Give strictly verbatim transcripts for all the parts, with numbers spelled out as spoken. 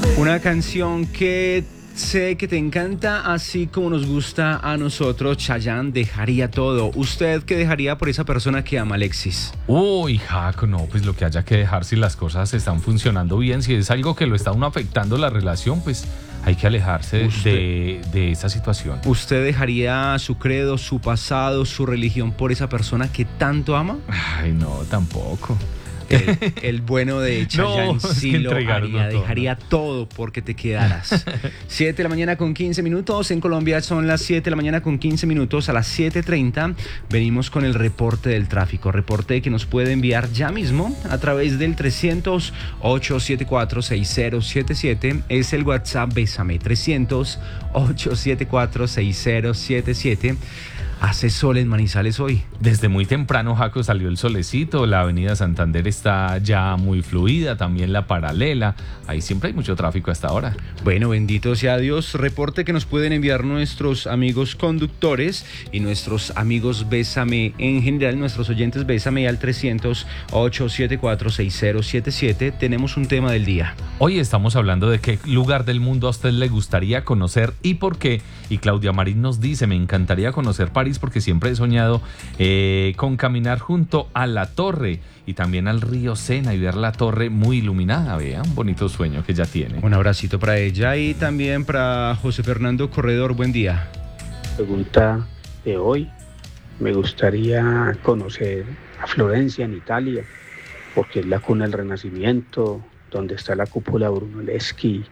Una canción que sé que te encanta, así como nos gusta a nosotros. Chayanne, dejaría todo. ¿Usted qué dejaría por esa persona que ama, Alexis? Uy, Jaco, no, pues lo que haya que dejar si las cosas están funcionando bien, si es algo que lo está uno afectando la relación, pues hay que alejarse Usted- de, de esa situación. ¿Usted dejaría su credo, su pasado, su religión por esa persona que tanto ama? Ay, no, tampoco. El, el bueno de Chayanne No, es sí que lo entregarlo haría, todo, dejaría todo porque te quedaras. siete de la mañana con quince minutos, en Colombia son las siete de la mañana con quince minutos, a las siete treinta venimos con el reporte del tráfico, reporte que nos puede enviar ya mismo a través del trescientos, ochocientos setenta y cuatro, sesenta setenta y siete, es el WhatsApp Bésame, trescientos, ochocientos setenta y cuatro, sesenta setenta y siete. Hace sol en Manizales hoy. Desde muy temprano, Jaco, salió el solecito, la avenida Santander está ya muy fluida, también la paralela, ahí siempre hay mucho tráfico hasta ahora. Bueno, bendito sea Dios. Reporte que nos pueden enviar nuestros amigos conductores y nuestros amigos Bésame en general, nuestros oyentes Bésame al trescientos, ochocientos setenta y cuatro, sesenta setenta y siete. Tenemos un tema del día. Hoy estamos hablando de qué lugar del mundo a usted le gustaría conocer y por qué. Y Claudia Marín nos dice, me encantaría conocer París porque siempre he soñado eh, con caminar junto a la torre y también al río Sena y ver la torre muy iluminada. Vea, un bonito sueño que ella tiene. Un abracito para ella y también para José Fernando Corredor. Buen día. Pregunta de hoy. Me gustaría conocer a Florencia en Italia, porque es la cuna del Renacimiento, donde está la cúpula Brunelleschi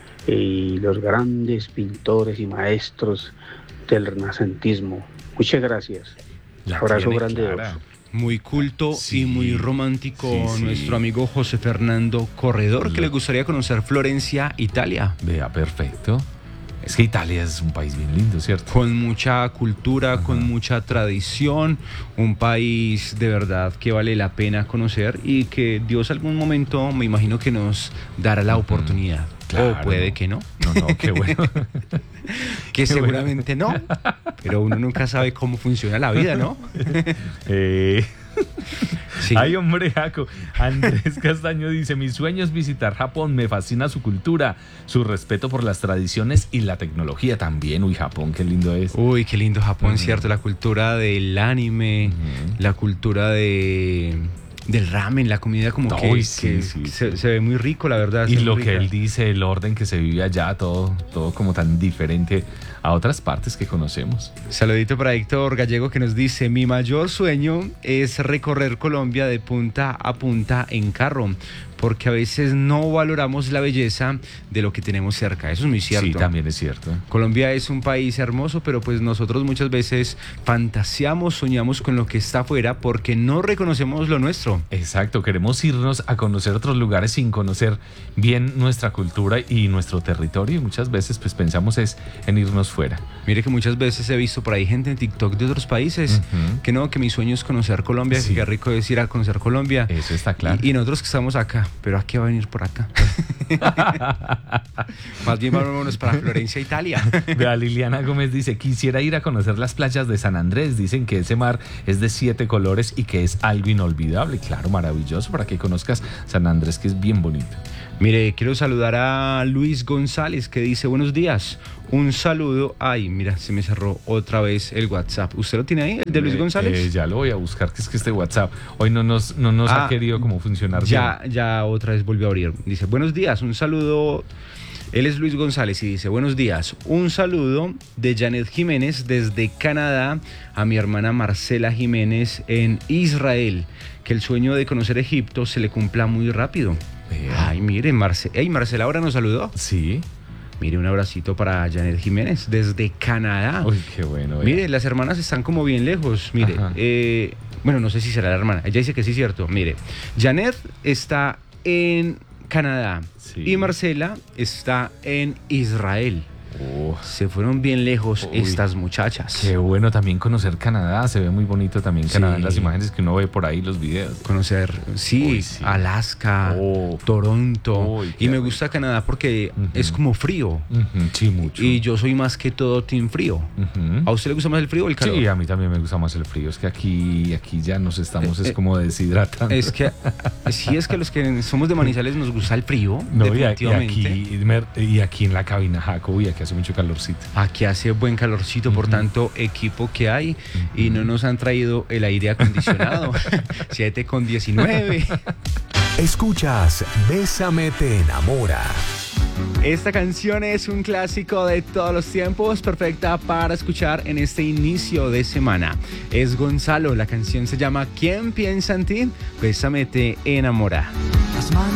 y los grandes pintores y maestros del renacentismo. Muchas gracias. La Abrazo tiene grande. clara. Muy culto Sí, y muy romántico sí, sí. nuestro amigo José Fernando Corredor, que Lo- le gustaría conocer Florencia, Italia. Vea, perfecto. Es que Italia es un país bien lindo, ¿cierto? Con mucha cultura, Ajá. con mucha tradición, un país de verdad que vale la pena conocer y que Dios algún momento me imagino que nos dará la Ujú. oportunidad. Claro. O puede que no, No, no, qué bueno. que Qué seguramente no, pero uno nunca sabe cómo funciona la vida, ¿no? eh... Sí. Ay, hombre, Jaco. Andrés Castaño dice, mi sueño es visitar Japón, me fascina su cultura, su respeto por las tradiciones y la tecnología también. Uy, Japón, qué lindo es. Uy, qué lindo Japón, Ujú. cierto, la cultura del anime, Ujú. la cultura de del ramen, la comida como que, Uy, sí, que sí, se, sí. se ve muy rico, la verdad. Y se ve lo muy que rica. él dice, el orden que se vive allá, todo, todo como tan diferente a otras partes que conocemos. Saludito para Héctor Gallego que nos dice, mi mayor sueño es recorrer Colombia de punta a punta en carro, porque a veces no valoramos la belleza de lo que tenemos cerca. Eso es muy cierto. Sí, también es cierto. Colombia es un país hermoso, pero pues nosotros muchas veces fantaseamos, soñamos con lo que está afuera porque no reconocemos lo nuestro. Exacto, queremos irnos a conocer otros lugares sin conocer bien nuestra cultura y nuestro territorio y muchas veces pues pensamos es en irnos fuera. Mire que muchas veces he visto por ahí gente en TikTok de otros países Ujú. que no, que mi sueño es conocer Colombia, Sí. que qué rico es ir a conocer Colombia. Eso está claro. Y, y nosotros que estamos acá, pero ¿a qué va a venir por acá? Más bien vámonos para Florencia, Italia. Vea, Liliana Gómez dice, quisiera ir a conocer las playas de San Andrés. Dicen que ese mar es de siete colores y que es algo inolvidable. Claro, maravilloso para que conozcas San Andrés, que es bien bonito. Mire, quiero saludar a Luis González que dice, buenos días, un saludo. Ay, mira, se me cerró otra vez el WhatsApp. ¿Usted lo tiene ahí, el de Luis Eh, González? eh, ya lo voy a buscar, que es que este WhatsApp hoy no nos, no nos Ah, ha querido como funcionar Ya, bien. ya otra vez volvió a abrir. Dice, buenos días, un saludo. Él es Luis González y dice, buenos días, un saludo de Janet Jiménez desde Canadá a mi hermana Marcela Jiménez en Israel. Que el sueño de conocer Egipto se le cumpla muy rápido. Vea. Ay, mire, Marce hey, Marcela ahora nos saludó. Sí. Mire, un abracito para Janet Jiménez desde Canadá. Uy, qué bueno. vea. Mire, las hermanas están como bien lejos. Mire, Ajá. eh, bueno, no sé si será la hermana. Ella dice que sí, cierto. Mire, Janet está en Canadá Sí. y Marcela está en Israel. Oh. Se fueron bien lejos Uy. estas muchachas. Qué bueno también conocer Canadá, se ve muy bonito también Canadá Sí. en las imágenes que uno ve por ahí, los videos. Conocer, sí, Uy, sí. Alaska, Oh. Toronto. Uy, qué y me rico. gusta Canadá porque Ujú. es como frío. Ujú, sí, mucho. Y yo soy más que todo team frío. Ujú. ¿A usted le gusta más el frío o el calor? Sí, a mí también me gusta más el frío. Es que aquí, aquí ya nos estamos Eh, es eh, como deshidratando. Es que sí, es que los que somos de Manizales nos gusta el frío, No, y, a- y definitivamente. aquí, mer- y aquí en la cabina, Jaco, y aquí hace mucho calorcito. Aquí hace buen calorcito, por Ujú. tanto equipo que hay, y no nos han traído el aire acondicionado. siete con diecinueve. Escuchas Bésame te enamora. Esta canción es un clásico de todos los tiempos, perfecta para escuchar en este inicio de semana. Es Gonzalo, la canción se llama ¿Quién piensa en ti? Bésame te enamora.